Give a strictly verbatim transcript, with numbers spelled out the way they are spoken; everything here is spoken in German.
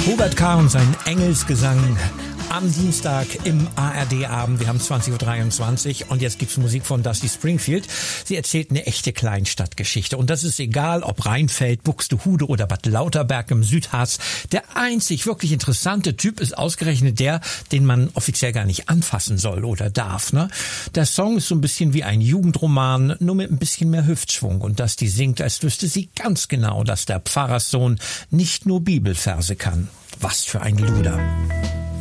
Robert K. und sein Engelsgesang am Dienstag im A R D-Abend. Wir haben zwanzig Uhr dreiundzwanzig und jetzt gibt's Musik von Dusty Springfield. Sie erzählt eine echte Kleinstadtgeschichte. Und das ist egal, ob Rheinfeld, Buxtehude oder Bad Lauterberg im Südharz. Der einzig wirklich interessante Typ ist ausgerechnet der, den man offiziell gar nicht anfassen soll oder darf. Ne? Der Song ist so ein bisschen wie ein Jugendroman, nur mit ein bisschen mehr Hüftschwung. Und Dusty singt, als wüsste sie ganz genau, dass der Pfarrerssohn nicht nur Bibelverse kann. Was für ein Luder.